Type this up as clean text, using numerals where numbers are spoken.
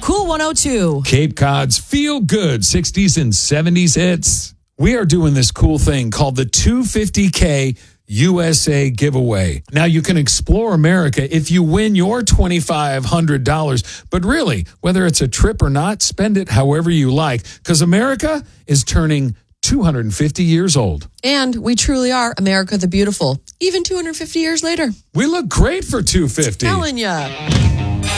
Cool 102. Cape Cod's feel-good 60s and 70s hits. We are doing this cool thing called the 250K USA giveaway. Now, you can explore America if you win your $2,500. But really, whether it's a trip or not, spend it however you like, because America is turning 250 years old. And we truly are America the Beautiful, even 250 years later. We look great for 250. Telling ya.